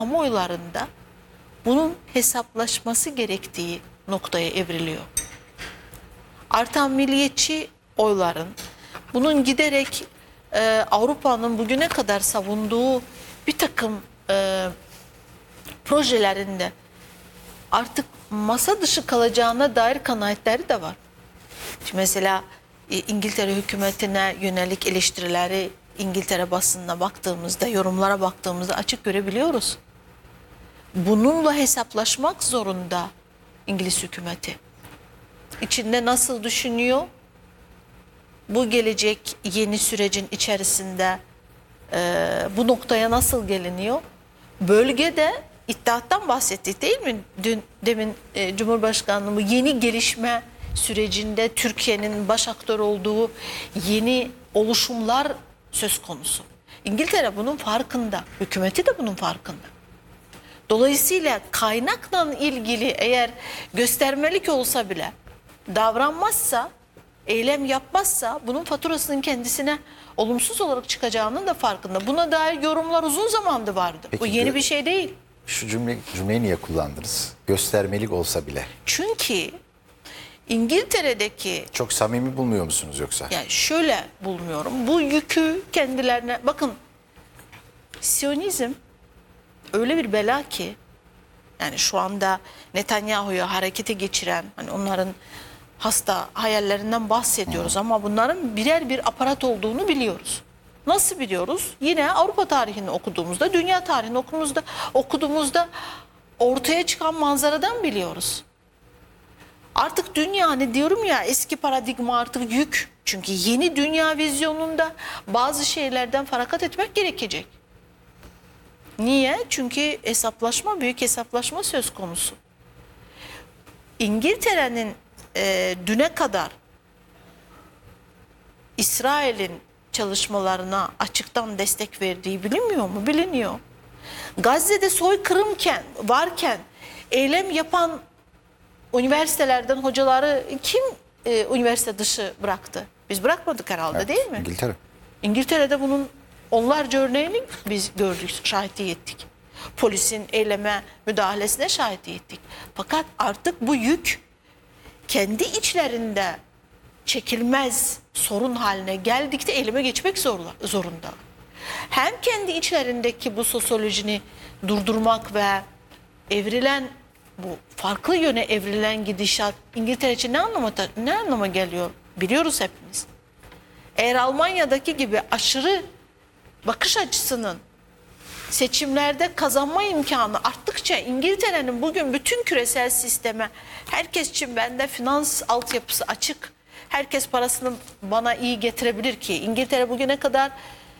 kamuoylarında bunun hesaplaşması gerektiği noktaya evriliyor. Artan milliyetçi oyların, bunun giderek Avrupa'nın bugüne kadar savunduğu bir takım projelerinde artık masa dışı kalacağına dair kanaatleri de var. Şimdi mesela İngiltere hükümetine yönelik eleştirileri İngiltere basınına baktığımızda, yorumlara baktığımızda açık görebiliyoruz. Bununla hesaplaşmak zorunda İngiliz hükümeti. İçinde nasıl düşünüyor? Bu gelecek yeni sürecin içerisinde bu noktaya nasıl geliniyor? Bölgede İttihat'tan bahsettik değil mi? Demin Cumhurbaşkanlığı bu yeni gelişme sürecinde Türkiye'nin baş aktör olduğu yeni oluşumlar söz konusu. İngiltere bunun farkında, hükümeti de bunun farkında. Dolayısıyla kaynakla ilgili eğer göstermelik olsa bile davranmazsa, eylem yapmazsa bunun faturasının kendisine olumsuz olarak çıkacağının da farkında. Buna dair yorumlar uzun zamandır vardı. Peki, bu yeni bir şey değil. Şu cümleyi niye kullandınız? Göstermelik olsa bile. Çünkü İngiltere'deki... Çok samimi bulmuyor musunuz yoksa? Yani şöyle bulmuyorum. Bu yükü kendilerine... Bakın, Siyonizm öyle bir bela ki, yani şu anda Netanyahu'yu harekete geçiren, hani onların hasta hayallerinden bahsediyoruz ama bunların birer bir aparat olduğunu biliyoruz. Nasıl biliyoruz? Yine Avrupa tarihini okuduğumuzda, dünya tarihini okuduğumuzda ortaya çıkan manzaradan biliyoruz. Artık dünya, hani diyorum ya, eski paradigma artık yük. Çünkü yeni dünya vizyonunda bazı şeylerden feragat etmek gerekecek. Niye? Çünkü hesaplaşma, büyük hesaplaşma söz konusu. İngiltere'nin düne kadar İsrail'in çalışmalarına açıktan destek verdiği bilinmiyor mu? Biliniyor. Gazze'de soykırım varken eylem yapan üniversitelerden hocaları kim üniversite dışı bıraktı? Biz bırakmadık herhalde, Evet, değil mi? İngiltere. İngiltere'de bunun onlarca örneğini biz gördük, şahitlik ettik. Polisin eyleme müdahalesine şahitlik ettik. Fakat artık bu yük kendi içlerinde çekilmez sorun haline geldikçe eyleme geçmek zorunda. Hem kendi içlerindeki bu sosyolojini durdurmak ve evrilen, bu farklı yöne evrilen gidişat İngiltere için ne anlama geliyor biliyoruz hepimiz. Eğer Almanya'daki gibi aşırı bakış açısının seçimlerde kazanma imkanı arttıkça İngiltere'nin bugün bütün küresel sisteme, herkes için bende finans altyapısı açık, herkes parasını bana iyi getirebilir ki İngiltere bugüne kadar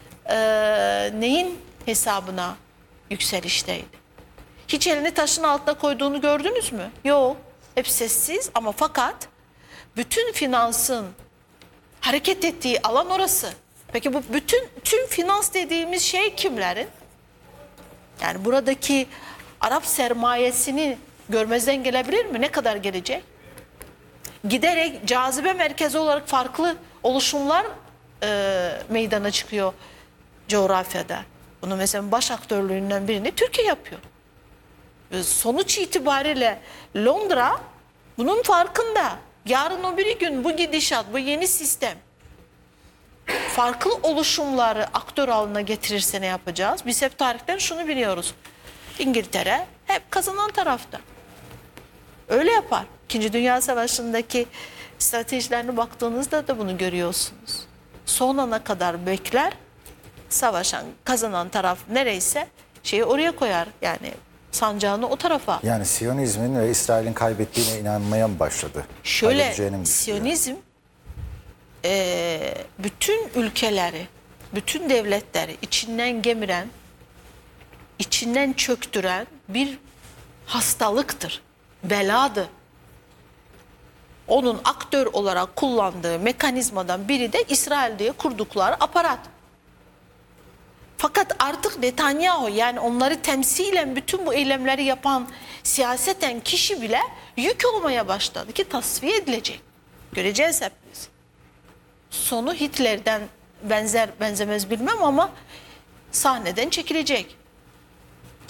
neyin hesabına yükselişteydi? Hiç elini taşın altına koyduğunu gördünüz mü? Yok. Hep sessiz ama fakat bütün finansın hareket ettiği alan orası. Peki bu tüm finans dediğimiz şey kimlerin? Yani buradaki Arap sermayesini görmezden gelebilir mi? Ne kadar gelecek? Giderek cazibe merkezi olarak farklı oluşumlar meydana çıkıyor coğrafyada. Bunu mesela baş aktörlüğünden birini Türkiye yapıyor. Sonuç itibariyle Londra bunun farkında. Yarın o bir gün bu gidişat, bu yeni sistem farklı oluşumları aktör haline getirirse ne yapacağız? Biz hep tarihten şunu biliyoruz. İngiltere hep kazanan tarafta. Öyle yapar. İkinci Dünya Savaşı'ndaki stratejilerine baktığınızda da bunu görüyorsunuz. Son ana kadar bekler, savaşan, kazanan taraf nereyse şeyi oraya koyar. Yani sancağını o tarafa. Yani Siyonizmin ve İsrail'in kaybettiğine inanmaya mı başladı? Şöyle, Siyonizm bütün ülkeleri, bütün devletleri içinden gemiren, içinden çöktüren bir hastalıktır, beladır. Onun aktör olarak kullandığı mekanizmadan biri de İsrail diye kurdukları aparat. Fakat artık Netanyahu, yani onları temsilen bütün bu eylemleri yapan siyaseten kişi bile yük olmaya başladı ki tasfiye edilecek. Göreceğiz hepimiz. Sonu Hitler'den benzer benzemez bilmem ama sahneden çekilecek.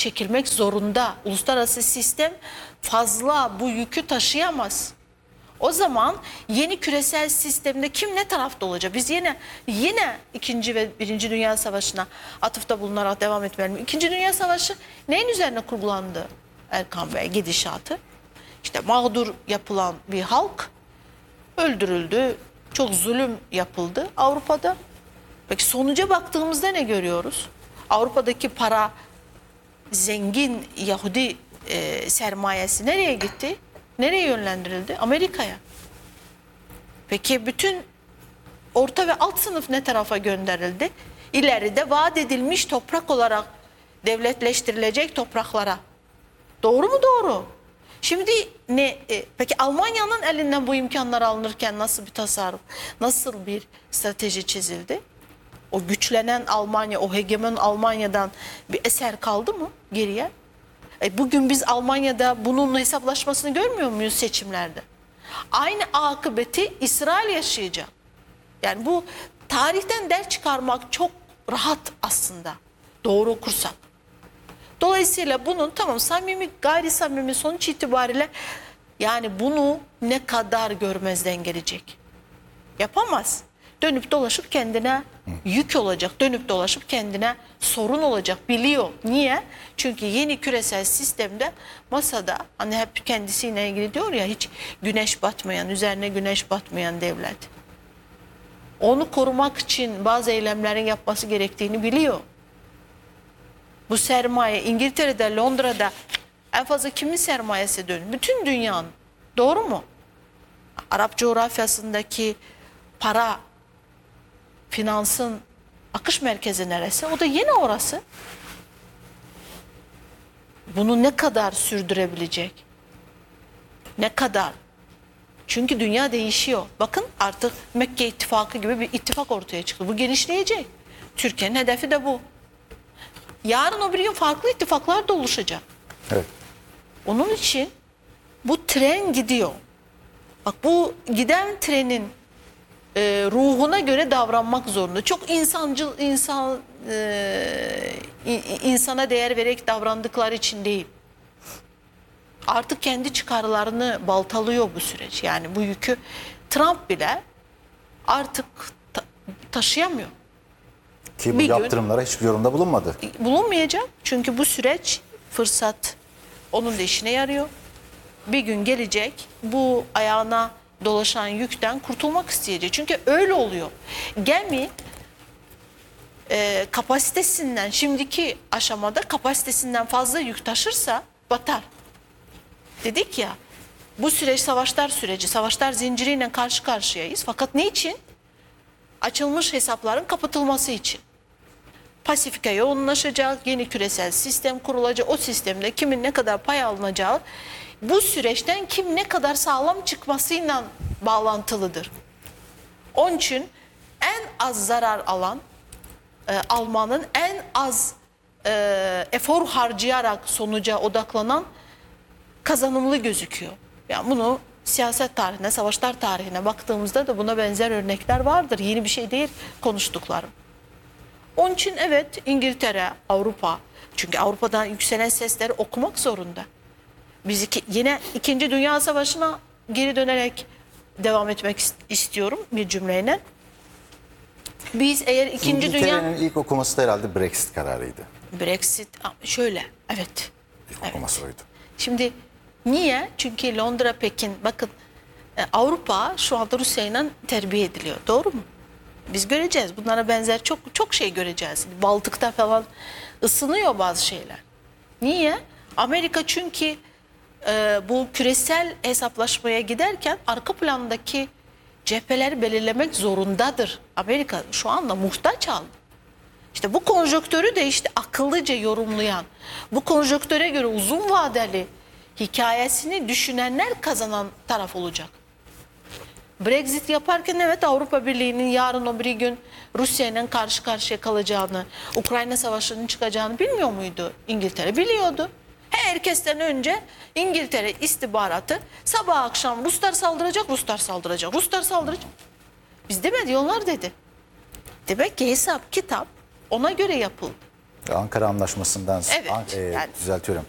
çekilmek zorunda. Uluslararası sistem fazla bu yükü taşıyamaz. O zaman yeni küresel sistemde kim ne tarafta olacak? Biz yine 2. ve 1. Dünya Savaşı'na atıfta bulunarak devam etmeyelim. 2. Dünya Savaşı neyin üzerine kurgulandı Erkan Bey gidişatı? İşte mağdur yapılan bir halk öldürüldü. Çok zulüm yapıldı Avrupa'da. Peki sonuca baktığımızda ne görüyoruz? Avrupa'daki para, zengin Yahudi sermayesi nereye gitti? Nereye yönlendirildi? Amerika'ya. Peki bütün orta ve alt sınıf ne tarafa gönderildi? İleride vaat edilmiş toprak olarak devletleştirilecek topraklara. Doğru mu? Doğru. Şimdi peki Almanya'nın elinden bu imkanlar alınırken nasıl bir tasarruf, nasıl bir strateji çizildi? O güçlenen Almanya, o hegemon Almanya'dan bir eser kaldı mı geriye? Bugün biz Almanya'da bunun hesaplaşmasını görmüyor muyuz seçimlerde? Aynı akıbeti İsrail yaşayacak. Yani bu tarihten ders çıkarmak çok rahat aslında. Doğru okursak. Dolayısıyla bunun tamam samimi gayri samimi sonuç itibariyle yani bunu ne kadar görmezden gelecek? Yapamaz. Dönüp dolaşıp kendine yük olacak. Dönüp dolaşıp kendine sorun olacak. Biliyor. Niye? Çünkü yeni küresel sistemde masada hani hep kendisiyle ilgili diyor ya hiç güneş batmayan, üzerine güneş batmayan devlet. Onu korumak için bazı eylemlerin yapması gerektiğini biliyor. Bu sermaye İngiltere'de, Londra'da en fazla kimin sermayesi dönüyor? Bütün dünyanın. Doğru mu? Arap coğrafyasındaki para, finansın akış merkezi neresi? O da yine orası. Bunu ne kadar sürdürebilecek? Ne kadar? Çünkü dünya değişiyor. Bakın artık Mekke ittifakı gibi bir ittifak ortaya çıktı. Bu genişleyecek. Türkiye'nin hedefi de bu. Yarın öbür gün farklı ittifaklar da oluşacak. Evet. Onun için bu tren gidiyor. Bak bu giden trenin ruhuna göre davranmak zorunda. Çok insana değer vererek davrandıkları için değil. Artık kendi çıkarlarını baltalıyor bu süreç. Yani bu yükü Trump bile artık taşıyamıyor. Ki bu yaptırımlara hiçbir yorumda bulunmadı. Bulunmayacak. Çünkü bu süreç fırsat onun da işine yarıyor. Bir gün gelecek bu ayağına dolaşan yükten kurtulmak isteyecek. Çünkü öyle oluyor. Gemi kapasitesinden şimdiki aşamada kapasitesinden fazla yük taşırsa batar. Dedik ya bu süreç savaşlar süreci, savaşlar zinciriyle karşı karşıyayız. Fakat ne için? Açılmış hesapların kapatılması için. Pasifika yoğunlaşacak, yeni küresel sistem kurulacak. O sistemde kimin ne kadar pay alınacağı bu süreçten kim ne kadar sağlam çıkmasıyla bağlantılıdır. Onun için en az zarar alan, Alman'ın en az efor harcayarak sonuca odaklanan kazanımlı gözüküyor. Yani bunu siyaset tarihine, savaşlar tarihine baktığımızda da buna benzer örnekler vardır. Yeni bir şey değil konuştuklarım. Onun için evet İngiltere, Avrupa, çünkü Avrupa'dan yükselen sesleri okumak zorunda. Biz yine 2. Dünya Savaşı'na geri dönerek devam etmek istiyorum bir cümleyle. Biz eğer 2. Dünya... İngiltere'nin ilk okuması da herhalde Brexit kararıydı. Brexit şöyle evet. İlk okuması oydu. Şimdi niye? Çünkü Londra, Pekin bakın Avrupa şu anda Rusya'yla terbiye ediliyor. Doğru mu? Biz göreceğiz. Bunlara benzer çok şey göreceğiz. Baltık'ta falan ısınıyor bazı şeyler. Niye? Amerika çünkü bu küresel hesaplaşmaya giderken arka plandaki cepheleri belirlemek zorundadır. Amerika şu anda muhtaç aldı. İşte bu konjonktörü de işte akıllıca yorumlayan, bu konjonktöre göre uzun vadeli hikayesini düşünenler kazanan taraf olacak. Brexit yaparken evet Avrupa Birliği'nin yarın o bir gün Rusya ile karşı karşıya kalacağını, Ukrayna Savaşı'nın çıkacağını bilmiyor muydu İngiltere? Biliyordu. Herkesten önce İngiltere istihbaratı sabah akşam Ruslar saldıracak, Ruslar saldıracak, Ruslar saldıracak. Biz demedi onlar dedi. Demek ki hesap kitap ona göre yapıldı. Ankara Anlaşması'ndan Evet, yani- düzeltiyorum.